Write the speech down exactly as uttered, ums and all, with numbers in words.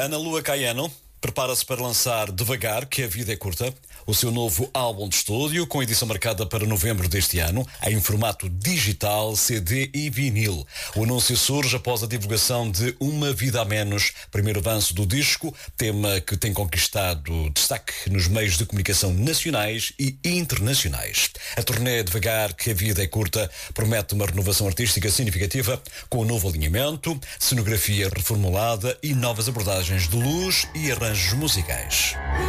Ana Lua Caiano prepara-se para lançar Devagar, que a vida é curta, o seu novo álbum de estúdio, com edição marcada para novembro deste ano, em formato digital, C D e vinil. O anúncio surge após a divulgação de Uma Vida a Menos, primeiro avanço do disco, tema que tem conquistado destaque nos meios de comunicação nacionais e internacionais. A turnê Devagar, que a vida é curta, promete uma renovação artística significativa, com um novo alinhamento, cenografia reformulada e novas abordagens de luz e arranjos musicais.